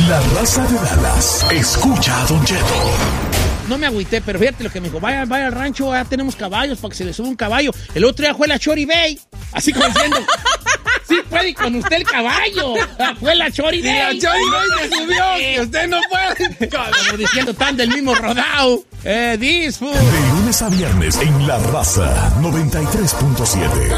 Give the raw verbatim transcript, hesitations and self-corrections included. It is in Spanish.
La Raza de Dallas escucha a Don Cheto. No me agüité, pero fíjate lo que me dijo. Vaya, vaya al rancho, ya tenemos caballos para que se le suba un caballo. El otro día fue la Chori Bay. Así como diciendo, sí puede ir con usted el caballo. Fue la Chori Bay. Y la Chori Bay se subió, que usted no puede. Como diciendo, tan del mismo rodado. Eh, this food. De lunes a viernes en La Raza noventa y tres punto siete.